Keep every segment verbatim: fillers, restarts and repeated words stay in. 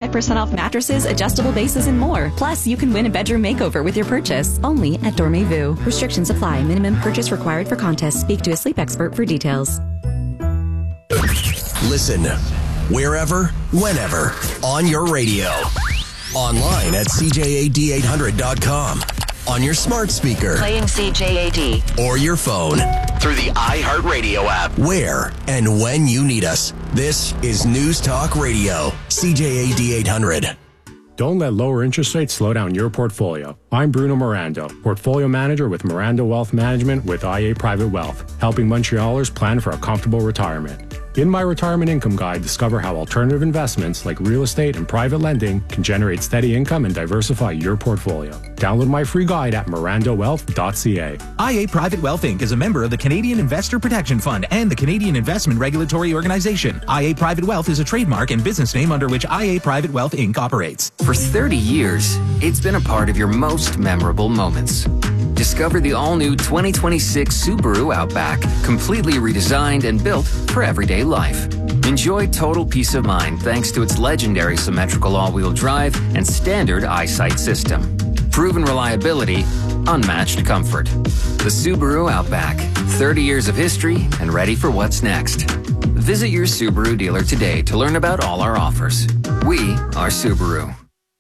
twenty-five percent off mattresses, adjustable bases, and more. Plus, you can win a bedroom makeover with your purchase. Only at Dormez-vous. Restrictions apply. Minimum purchase required for contest. Speak to a sleep expert for details. Listen wherever, whenever, on your radio. Online at C J A D eight hundred dot com. On your smart speaker. Playing C J A D. Or your phone. Through the iHeartRadio app. Where and when you need us. This is News Talk Radio. C J A D eight hundred. Don't let lower interest rates slow down your portfolio. I'm Bruno Miranda, Portfolio Manager with Miranda Wealth Management with I A Private Wealth, helping Montrealers plan for a comfortable retirement. In my Retirement Income Guide, discover how alternative investments like real estate and private lending can generate steady income and diversify your portfolio. Download my free guide at miranda wealth dot c a. I A Private Wealth Incorporated is a member of the Canadian Investor Protection Fund and the Canadian Investment Regulatory Organization. I A Private Wealth is a trademark and business name under which I A Private Wealth Incorporated operates. For thirty years, it's been a part of your most memorable moments. Discover the all-new twenty twenty-six Subaru Outback, completely redesigned and built for everyday life. Enjoy total peace of mind thanks to its legendary symmetrical all-wheel drive and standard eyesight system. Proven reliability, unmatched comfort. The Subaru Outback, thirty years of history and ready for what's next. Visit your Subaru dealer today to learn about all our offers. We are Subaru.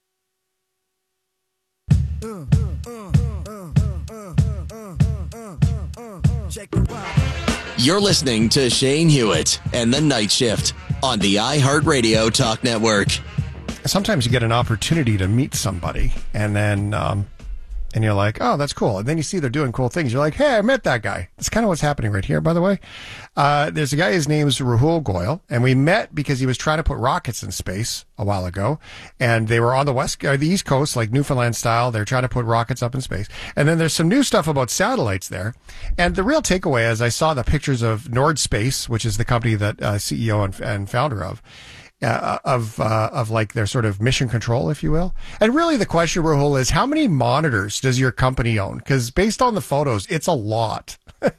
You're listening to Shane Hewitt and the Night Shift on the iHeartRadio Talk Network. Sometimes you get an opportunity to meet somebody, and then um, and you're like, oh, that's cool. And then you see they're doing cool things. You're like, hey, I met that guy. That's kind of what's happening right here, by the way. Uh, there's a guy, his name's Rahul Goyal, and we met because he was trying to put rockets in space a while ago, and they were on the west, or the east coast, like Newfoundland style. They're trying to put rockets up in space. And then there's some new stuff about satellites there. And the real takeaway, as I saw the pictures of Nord Space, which is the company that uh, C E O and, and founder of, Uh, of uh, of like their sort of mission control, if you will. And really the question, Rahul, is how many monitors does your company own? Because based on the photos, it's a lot.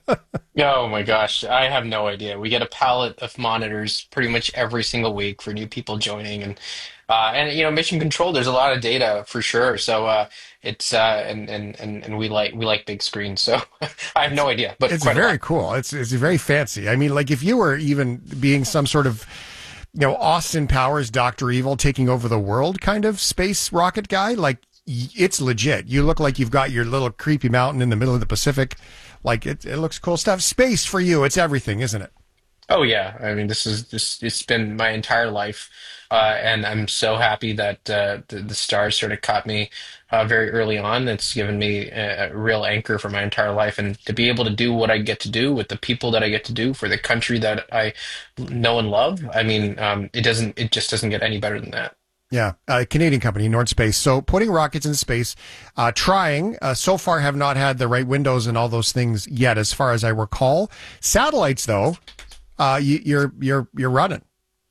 Oh my gosh, I have no idea. We get a pallet of monitors pretty much every single week for new people joining, and uh, and you know, mission control. There's a lot of data for sure. So uh, it's uh, and, and and and we like we like big screens. So I have no idea, but it's quite very cool. It's it's very fancy. I mean, like if you were even being some sort of, you know, Austin Powers, Doctor Evil taking over the world kind of space rocket guy, like it's legit. You look like you've got your little creepy mountain in the middle of the Pacific. Like it, it looks cool stuff. Space for you, it's everything, isn't it? Oh yeah, I mean this is this it's been my entire life, uh, and I'm so happy that uh, the, the stars sort of caught me uh, very early on. It's given me a, a real anchor for my entire life, and to be able to do what I get to do with the people that I get to do for the country that I know and love. I mean, um, it doesn't it just doesn't get any better than that. Yeah, a Canadian company, Nord Space. So putting rockets in space, uh, trying, uh, so far have not had the right windows and all those things yet, as far as I recall. Satellites, though, uh, you, you're you're you're running.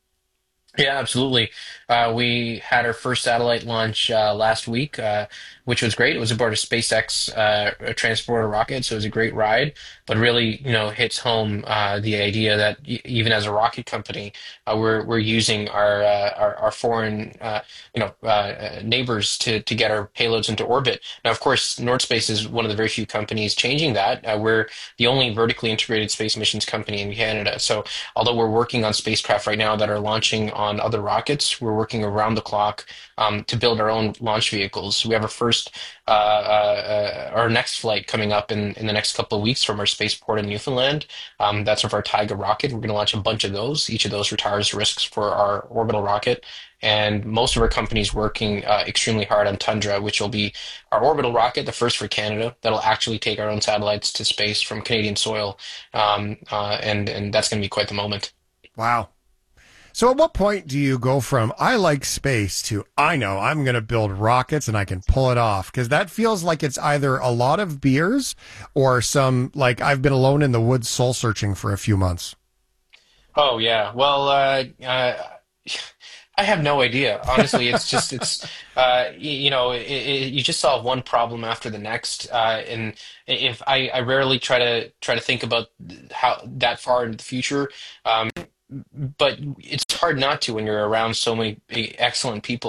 Yeah, absolutely. Uh, we had our first satellite launch uh, last week, uh, which was great. It was aboard a SpaceX uh, transporter rocket, so it was a great ride. But really, you know, hits home uh, the idea that y- even as a rocket company, uh, we're we're using our uh, our, our foreign, uh, you know, uh, neighbors to to get our payloads into orbit. Now, of course, Nord Space is one of the very few companies changing that. Uh, we're the only vertically integrated space missions company in Canada. So, although we're working on spacecraft right now that are launching on other rockets, we're working around the clock um, to build our own launch vehicles. We have our first, uh, uh, our next flight coming up in, in the next couple of weeks from our spaceport in Newfoundland. Um, that's of our Taiga rocket. We're going to launch a bunch of those. Each of those retires risks for our orbital rocket. And most of our companies working uh, extremely hard on Tundra, which will be our orbital rocket, the first for Canada, that'll actually take our own satellites to space from Canadian soil. Um, uh, and, and that's going to be quite the moment. Wow. So at what point do you go from I like space to I know I'm going to build rockets and I can pull it off? Because that feels like it's either a lot of beers or some, like, I've been alone in the woods soul searching for a few months. Oh, yeah. Well, uh, uh, I have no idea. Honestly, it's just, it's, uh, you, you know, it, it, you just solve one problem after the next. Uh, and if I, I rarely try to try to think about how that far into the future. Um, But it's hard not to when you're around so many excellent people